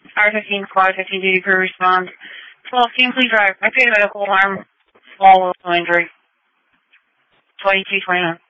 R15 squad, 15 duty crew respond. 12, team please drive. I paid about a cold arm, fall injury. 2229.